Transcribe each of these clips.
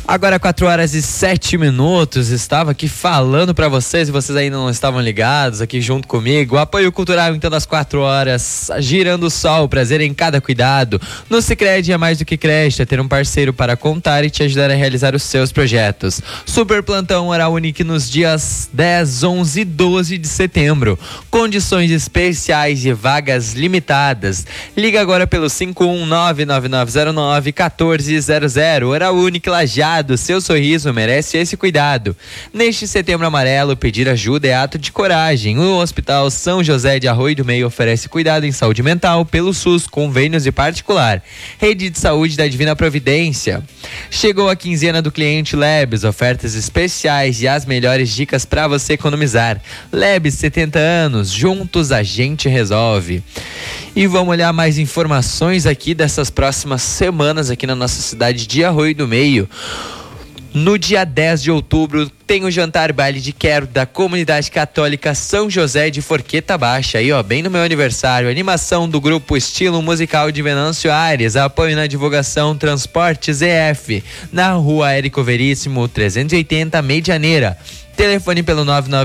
Agora 4h07, estava aqui falando para vocês, e vocês ainda não estavam ligados aqui junto comigo. O apoio cultural então das 4 horas, girando o sol, prazer em cada cuidado. No Sicredi é mais do que creche, é ter um parceiro para contar e te ajudar a realizar os seus projetos. Super plantão Oral Unique nos dias 10, 11 e 12 de setembro. Condições especiais e vagas limitadas. Liga agora pelo 51999091400. Oral Unique Lajeado. Seu sorriso merece esse cuidado. Neste setembro amarelo, pedir ajuda é ato de coragem. O Hospital São José de Arroio do Meio oferece cuidado em saúde mental pelo SUS, convênios e particular. Rede de Saúde da Divina Providência. Chegou a quinzena do cliente Lebes, ofertas especiais e as melhores dicas para você economizar. Lebes, 70 anos, juntos a gente resolve. E vamos olhar mais informações aqui dessas próximas semanas aqui na nossa cidade de Arroio do Meio. No dia 10 de outubro tem o jantar baile de quero da Comunidade Católica São José de Forqueta Baixa, aí ó, bem no meu aniversário. Animação do grupo Estilo Musical de Venâncio Aires, apoio na divulgação Transportes EF, na rua Érico Veríssimo 380, Medianeira. Telefone pelo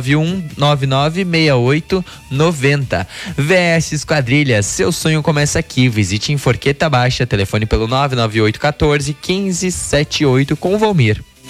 991-996890. VS Esquadrilhas, seu sonho começa aqui. Visite em Forqueta Baixa. Telefone pelo 99814-1578 com o Valmir.